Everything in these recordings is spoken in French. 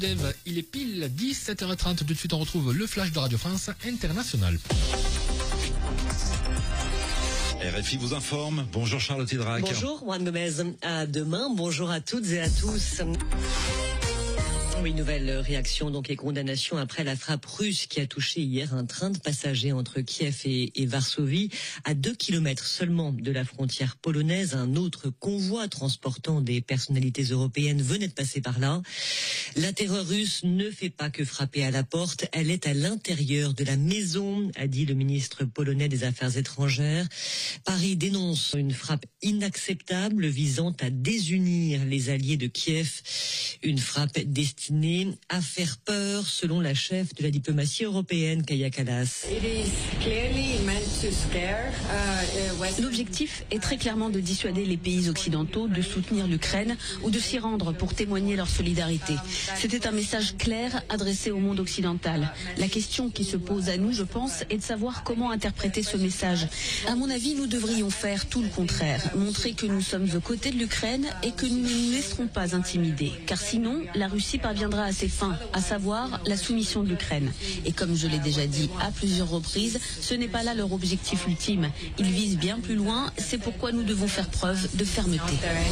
Il est pile 17h30. Tout de suite, on retrouve le flash de Radio France International. RFI vous informe. Bonjour Charlotte Hydrac. Bonjour Juan Gomez. À demain. Bonjour à toutes et à tous. Oui, nouvelle réaction donc et condamnation après la frappe russe qui a touché hier un train de passagers entre Kiev et Varsovie. À 2 kilomètres seulement de la frontière polonaise, un autre convoi transportant des personnalités européennes venait de passer par là. La terreur russe ne fait pas que frapper à la porte, elle est à l'intérieur de la maison, a dit le ministre polonais des Affaires étrangères. Paris dénonce une frappe inacceptable visant à désunir les alliés de Kiev. Une frappe destinée à faire peur, selon la chef de la diplomatie européenne, Kaja Kallas. L'objectif est très clairement de dissuader les pays occidentaux de soutenir l'Ukraine ou de s'y rendre pour témoigner leur solidarité. C'était un message clair adressé au monde occidental. La question qui se pose à nous, je pense, est de savoir comment interpréter ce message. À mon avis, nous devrions faire tout le contraire, montrer que nous sommes aux côtés de l'Ukraine et que nous ne nous laisserons pas intimider. Car sinon, la Russie parviendra à ses fins, à savoir la soumission de l'Ukraine. Et comme je l'ai déjà dit à plusieurs reprises, ce n'est pas là leur objectif ultime. Ils visent bien plus loin, c'est pourquoi nous devons faire preuve de fermeté.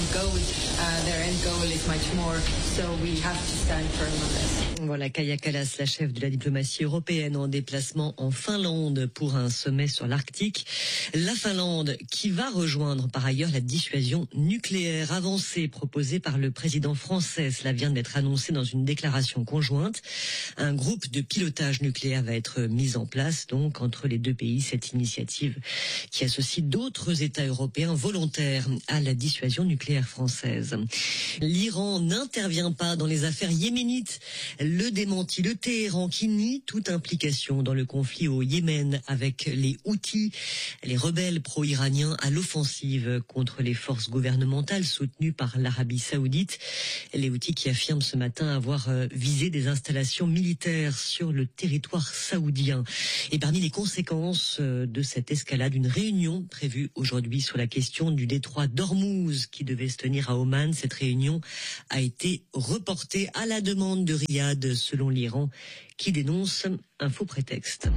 Voilà Kaja Kallas, la chef de la diplomatie européenne en déplacement en Finlande pour un sommet sur l'Arctique. La Finlande qui va rejoindre par ailleurs la dissuasion nucléaire avancée proposée par le président français. Cela vient d'être annoncé dans une déclaration conjointe. Un groupe de pilotage nucléaire va être mis en place donc entre les deux pays. Cette initiative qui associe d'autres États européens volontaires à la dissuasion nucléaire française. L'Iran n'intervient pas dans les affaires yéménites. Le démenti, le Téhéran qui nie toute implication dans le conflit au Yémen avec les Houthis, les rebelles pro-iraniens à l'offensive contre les forces gouvernementales soutenues par l'Arabie Saoudite. Les Houthis qui affirment ce matin avoir visé des installations militaires sur le territoire saoudien. Et parmi les conséquences de cette escalade, une réunion prévue aujourd'hui sur la question du détroit d'Ormuz qui devait se tenir à Oman. Cette réunion a été reportée à la demande de Riyad, selon l'Iran, qui dénonce un faux prétexte.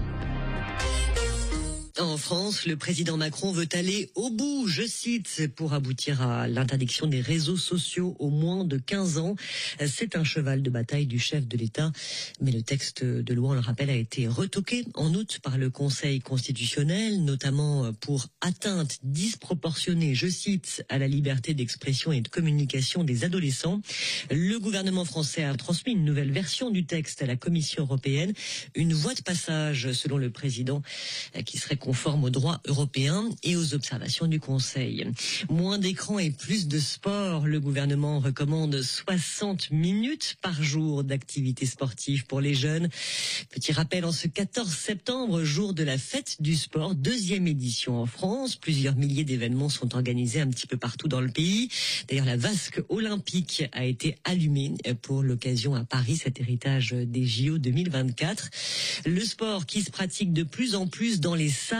En France, le président Macron veut aller au bout, je cite, pour aboutir à l'interdiction des réseaux sociaux aux moins de 15 ans. C'est un cheval de bataille du chef de l'État. Mais le texte de loi, on le rappelle, a été retoqué en août par le Conseil constitutionnel, notamment pour atteinte disproportionnée, je cite, à la liberté d'expression et de communication des adolescents. Le gouvernement français a transmis une nouvelle version du texte à la Commission européenne. Une voie de passage, selon le président, qui serait conforme au droit européen et aux observations du Conseil. Moins d'écran et plus de sport. Le gouvernement recommande 60 minutes par jour d'activité sportive pour les jeunes. Petit rappel, en ce 14 septembre, jour de la fête du sport, 2e édition en France. Plusieurs milliers d'événements sont organisés un petit peu partout dans le pays. D'ailleurs, la vasque olympique a été allumée pour l'occasion à Paris, cet héritage des JO 2024. Le sport qui se pratique de plus en plus dans les salles.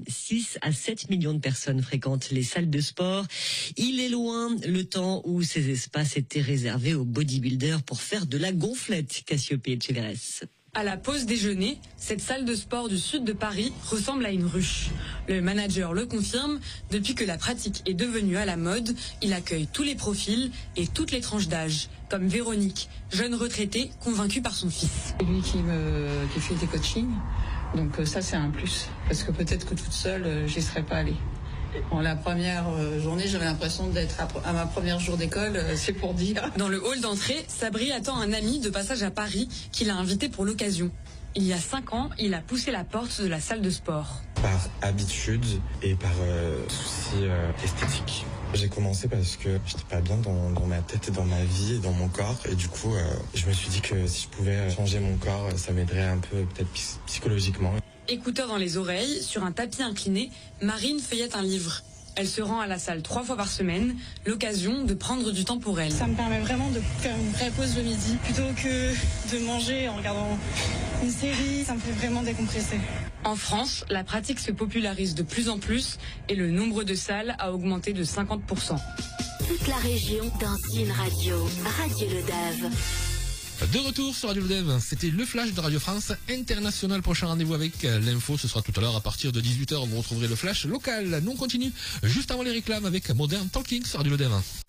6 à 7 millions de personnes fréquentent les salles de sport. Il est loin le temps où ces espaces étaient réservés aux bodybuilders pour faire de la gonflette. Cassiopée Etcheverès. À la pause déjeuner, cette salle de sport du sud de Paris ressemble à une ruche. Le manager le confirme, depuis que la pratique est devenue à la mode, il accueille tous les profils et toutes les tranches d'âge, comme Véronique, jeune retraitée convaincue par son fils. C'est lui qui fait des coachings, donc ça c'est un plus, parce que peut-être que toute seule, j'y serais pas allée. Bon, la première journée, j'avais l'impression d'être à ma première jour d'école, c'est pour dire. Dans le hall d'entrée, Sabri attend un ami de passage à Paris qui l'a invité pour l'occasion. Il y a 5 ans, il a poussé la porte de la salle de sport. Par habitude et par souci esthétique. J'ai commencé parce que j'étais pas bien dans ma tête et dans ma vie et dans mon corps. Et du coup, je me suis dit que si je pouvais changer mon corps, ça m'aiderait un peu peut-être psychologiquement. Écouteurs dans les oreilles, sur un tapis incliné, Marine feuillette un livre. Elle se rend à la salle 3 fois par semaine, l'occasion de prendre du temps pour elle. Ça me permet vraiment de faire une vraie pause le midi, plutôt que de manger en regardant une série, ça me fait vraiment décompresser. En France, la pratique se popularise de plus en plus et le nombre de salles a augmenté de 50%. Toute la région dans une radio, Radio Le Dave. De retour sur Radio Lodev, c'était le flash de Radio France International. Prochain rendez-vous avec l'info, ce sera tout à l'heure à partir de 18h. Vous retrouverez le flash local. Nous on continue juste avant les réclames avec Modern Talking sur Radio Lodev.